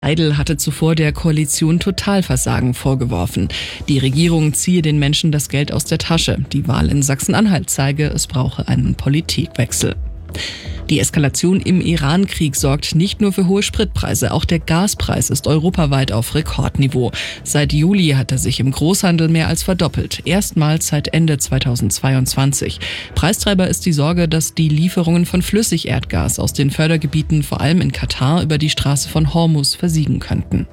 Seidel hatte zuvor der Koalition Totalversagen vorgeworfen. Die Regierung ziehe den Menschen das Geld aus der Tasche. Die Wahl in Sachsen-Anhalt zeige, es brauche einen Politikwechsel. Die Eskalation im Iran-Krieg sorgt nicht nur für hohe Spritpreise, auch der Gaspreis ist europaweit auf Rekordniveau. Seit Juli hat er sich im Großhandel mehr als verdoppelt, erstmals seit Ende 2022. Preistreiber ist die Sorge, dass die Lieferungen von Flüssigerdgas aus den Fördergebieten vor allem in Katar über die Straße von Hormuz versiegen könnten.